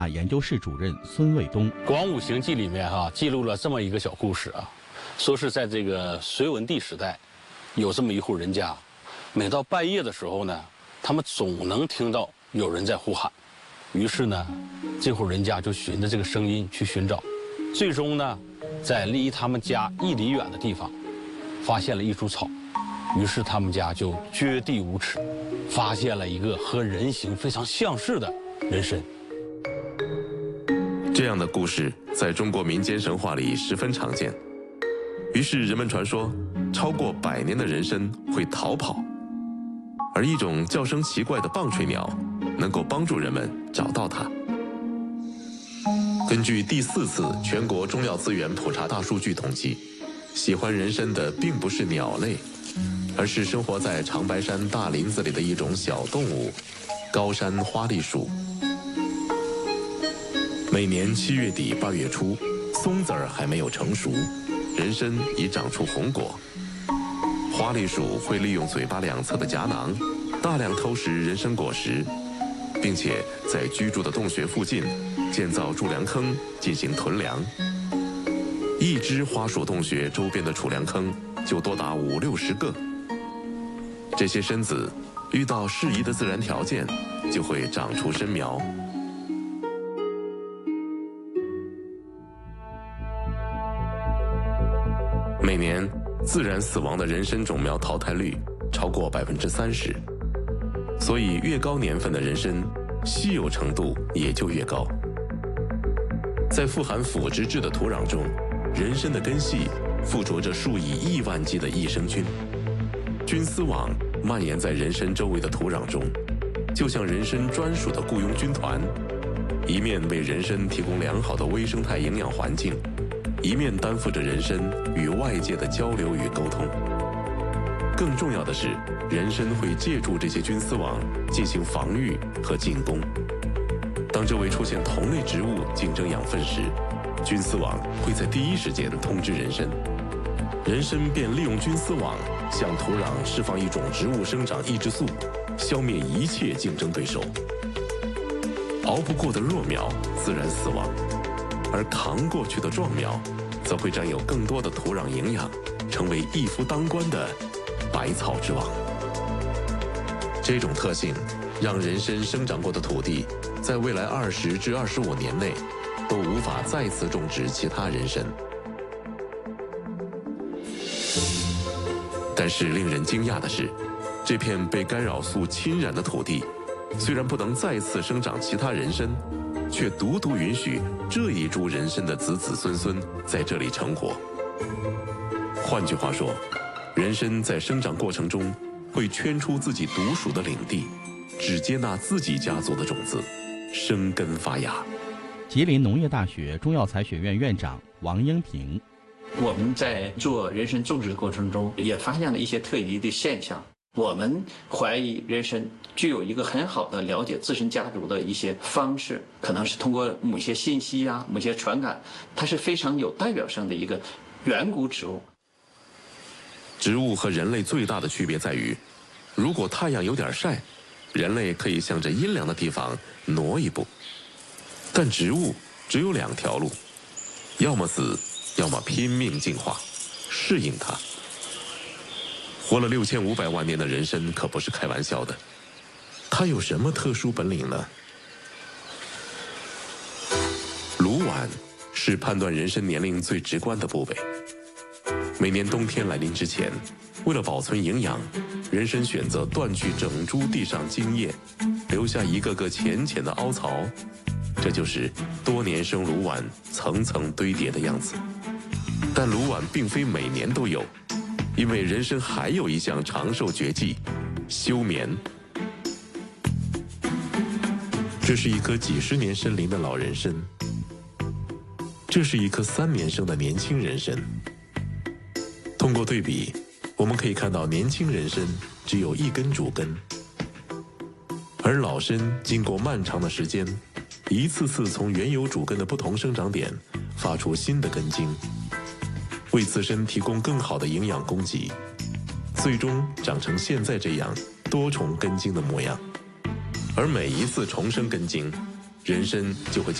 研究室主任孙卫东。 《广武行记》里面记录了这么一个小故事啊，说是在这个隋文帝时代，有这么一户人家，每到半夜的时候呢，他们总能听到有人在呼喊，于是呢，这户人家就循着这个声音去寻找，最终呢，在离他们家1里远的地方，发现了一株草，于是他们家就掘地无耻，发现了一个和人形非常相似的人参。 这样的故事在中国民间神话里十分常见，于是人们传说，超过100年的人参会逃跑，而一种叫声奇怪的棒槌鸟能够帮助人们找到它。根据第4次全国中药资源普查大数据统计，喜欢人参的并不是鸟类，而是生活在长白山大林子里的一种小动物——高山花栗鼠。每年7月底8月初，松子儿还没有成熟，人参已长出红果。花栗鼠会利用嘴巴2侧的颊囊，大量偷食人参果实，并且在居住的洞穴附近建造贮粮坑进行囤粮。一只花树洞穴周边的储粮坑就多达50-60个。这些参子遇到适宜的自然条件，就会长出参苗。每年自然死亡的人参种苗淘汰率超过30%，所以越高年份的人参，稀有程度也就越高。在富含腐殖质的土壤中，人参的根系附着着数以亿万计的益生菌，菌丝网蔓延在人参周围的土壤中，就像人参专属的雇佣军团，一面为人参提供良好的微生态营养环境，一面担负着人参与外界的交流与沟通。更重要的是，人参会借助这些菌丝网进行防御和进攻。当周围出现同类植物竞争养分时，菌丝网会在第一时间通知人参，人参便利用菌丝网向土壤释放一种植物生长抑制素，消灭一切竞争对手。熬不过的弱苗自然死亡，而扛过去的壮苗则会占有更多的土壤营养，成为一夫当关的百草之王。这种特性让人参生长过的土地在未来20至25年内都无法再次种植其他人参。但是令人惊讶的是，这片被干扰素侵染的土地虽然不能再次生长其他人参，却独独允许这一株人参的子子孙孙在这里成活。换句话说，人参在生长过程中会圈出自己独属的领地，只接纳自己家族的种子，生根发芽。 吉林农业大学中药材学院院长王英平： 我们在做人参种植的过程中，也发现了一些特异的现象。我们怀疑人参具有一个很好的了解自身家族的一些方式，可能是通过某些信息啊、某些传感，它是非常有代表性的一个远古植物。 植物和人类最大的区别在于，如果太阳有点晒，人类可以向着阴凉的地方挪一步，但植物只有2条路，要么死，要么拼命进化，适应它。活了6500万年的人参可不是开玩笑的，它有什么特殊本领呢？颅腕是判断人参年龄最直观的部位。每年冬天来临之前，为了保存营养，人参选择断去整株地上茎叶，留下一个个浅浅的凹槽，这就是多年生颅腕层层堆叠的样子。但颅腕并非每年都有，因为人参还有一项长寿绝技——休眠。这是一棵几十年参龄的老人参，这是一棵3年生的年轻人参。通过对比，我们可以看到年轻人参只有1根主根，而老参经过漫长的时间，一次次从原有主根的不同生长点发出新的根茎，为自身提供更好的营养供给，最终长成现在这样多重根茎的模样。而每一次重生根茎， 人参就会